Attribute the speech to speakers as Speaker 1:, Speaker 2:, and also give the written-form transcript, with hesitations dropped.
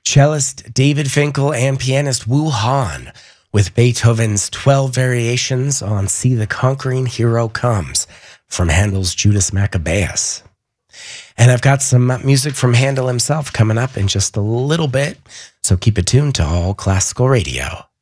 Speaker 1: cellist David Finkel and pianist Wu Han with Beethoven's 12 variations on See the Conquering Hero Comes from Handel's Judas Maccabeus. And I've got some music from Handel himself coming up in just a little bit, so keep it tuned to All Classical Radio.